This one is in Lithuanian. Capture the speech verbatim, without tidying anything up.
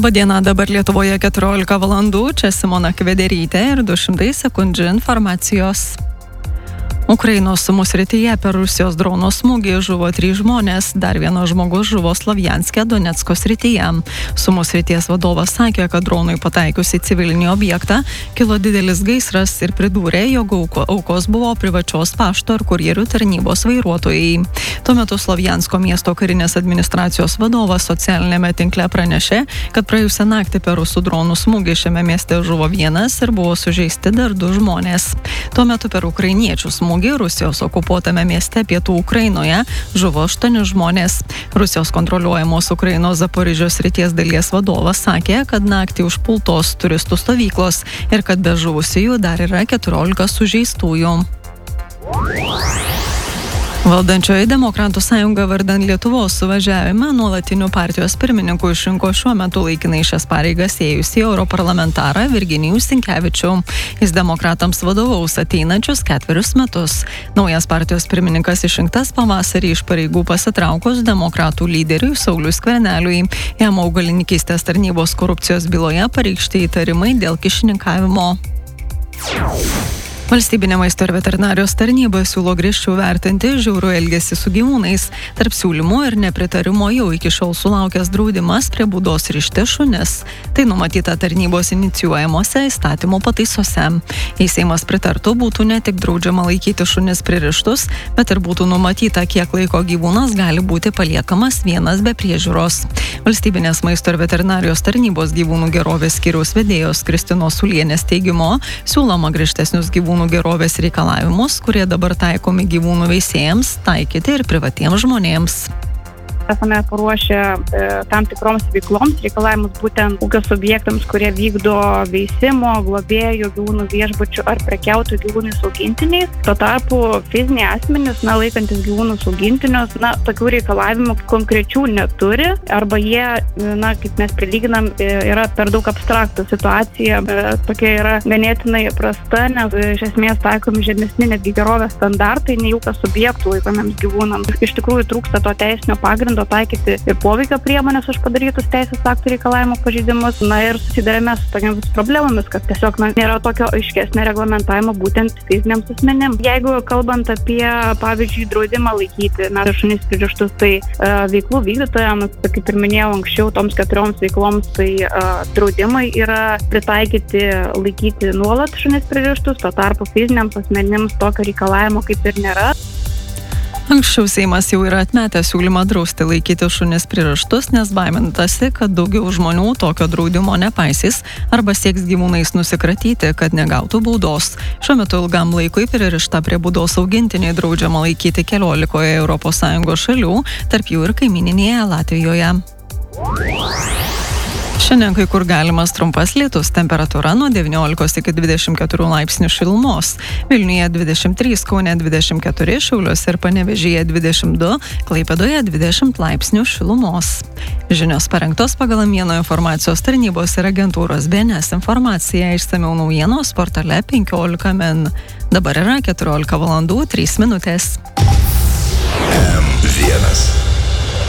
Labadiena, dabar Lietuvoje keturiolika valandų, čia Simona Kvederytė ir du šimtai sekundžių informacijos. Ukrainos Sumų srityje per Rusijos drono smūgį žuvo trys žmonės, dar vienas žmogus žuvo Slovjanske, Donecko srityje. Sumų srities vadovas sakė, kad dronui pataikius į civilinį objektą kilo didelis gaisras ir pridūrė, jog aukos buvo privačios pašto ir kurjerių tarnybos vairuotojai. Tuo metu Slovjansko miesto karinės administracijos vadovas socialinėme tinkle pranešė, kad praėjusią naktį per rusų dronų smūgį šiame mieste žuvo vienas ir buvo sužeisti dar du žmonės. Tuo metu per ukrainiečių smūgį Rusijos okupuotame mieste pietų Ukrainoje žuvo aštuoni žmonės. Rusijos kontroliuojamos Ukrainos Zaporižės srities dalies vadovas sakė, kad naktį užpultos turistų stovyklos ir kad be žuvusiųjų dar yra keturiolika sužeistųjų. Valdančioji Demokratų sąjunga vardan Lietuvos suvažiavime nuolatiniu partijos pirmininku išrinko šiuo metu laikinai šias pareigas ėjusį europarlamentarą Virginijų Sinkevičių. Jis demokratams vadovaus ateinančius ketverius metus. Naujas partijos pirmininkas išrinktas pavasarį iš pareigų pasitraukus demokratų lyderiui Sauliui Skverneliui. Jam augalininkystės tarnybos korupcijos byloje pareikšti įtarimai dėl kyšininkavimo. Valstybinė maisto ir veterinarijos tarnyba siūlo griežčiau vertinti žiaurų elgesį su gyvūnais. Tarp siūlymų ir nepritarimo jau iki šiol sulaukęs draudimas prie būdos rišti šunis. Tai numatyta tarnybos inicijuojamose įstatymo pataisose. Jei Seimas pritartų, būtų ne tik draudžiama laikyti šunis pririštus, bet ir būtų numatyta, kiek laiko gyvūnas gali būti paliekamas vienas be priežiūros. Valstybinės maisto ir veterinarijos tarnybos gyvūnų gerovės skyriaus vedėjos Kristinos Ulienės teigimu, siūloma griežtesnius gyvūnų gerovės reikalavimus, kurie dabar taikomi gyvūnų veisėjams, taikyti ir privatiems žmonėms. Esame paruošę e, tam tikroms veikloms reikalavimus būtent ūkio subjektams, kurie vykdo veisimo, globėjų, gyvūnų viešbučių ar prekiautojų gyvūnais augintiniais. Tuo tarpu fiziniai asmenys, na, laikantis gyvūnus augintinius, na, tokių reikalavimų konkrečių neturi, arba jie, na, kaip mes prilyginam, yra per daug abstraktų. Situacija e, tokia yra ganėtinai prasta, nes e, iš esmės taikomi žemesni netgi gerovės standartai, nei ūkio subjektų laikomiems gyvūnams. Iš tikrųjų trūksta to teisinio pagrindo taikyti ir poveikio priemonės už padarytus teisės aktų reikalavimo pažeidimus. Na ir susidarėme su tokiamis problemomis, kad tiesiog na, nėra tokio aiškesnio reglamentavimo būtent fiziniams asmenims. Jeigu kalbant apie, pavyzdžiui, draudimą laikyti na, šunis pririštus, tai e, veiklų vykdytojams, kaip ir minėjau anksčiau, toms keturioms veikloms, tai e, draudimai yra pritaikyti laikyti nuolat šunis pririštus, tuo tarpu fiziniams asmenims tokio reikalavimo kaip ir nėra. Anksčiau Seimas jau yra atmetęs siūlymą drausti laikyti šunis pririštus, nes baimintasi, kad daugiau žmonių tokio draudimo nepaisys arba sieks gyvūnais nusikratyti, kad negautų baudos. Šiuo metu ilgam laikui pririštą prie būdos augintinį draudžiama laikyti keliolikoje Europos Sąjungos šalių, tarp jų ir kaimyninėje Latvijoje. Šiandien kai kur galimas trumpas lietus, temperatūra nuo devyniolikos iki dvidešimt keturių laipsnių šilumos. Vilniuje dvidešimt trys, Kaune dvidešimt keturi, Šiauliuose ir Panevėžyje dvidešimt du, Klaipėdoje dvidešimt laipsnių šilumos. Žinios parengtos pagal Mieno informacijos tarnybos ir agentūros B N S informaciją, išsamiau naujienos portale penkiolika min. Dabar yra keturiolika valandų trys minutės. M vienas.